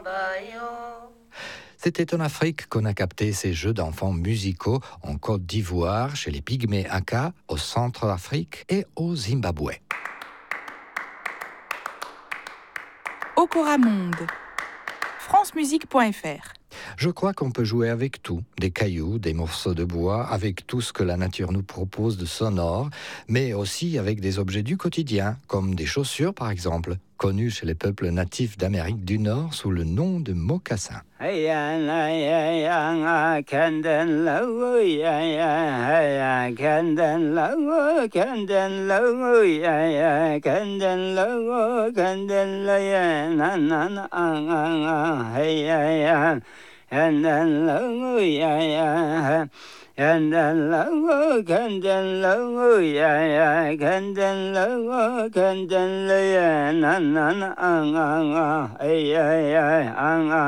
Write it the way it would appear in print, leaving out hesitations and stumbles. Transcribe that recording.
C'était en Afrique qu'on a capté ces jeux d'enfants musicaux en Côte d'Ivoire, chez les Pygmées Aka, au Centre-Afrique et au Zimbabwe. Okora Monde. francemusique.fr. Je crois qu'on peut jouer avec tout, des cailloux, des morceaux de bois, avec tout ce que la nature nous propose de sonore, mais aussi avec des objets du quotidien, comme des chaussures par exemple, connues chez les peuples natifs d'Amérique du Nord sous le nom de mocassins. And then and then love and then love yeah and then love and then yeah na na na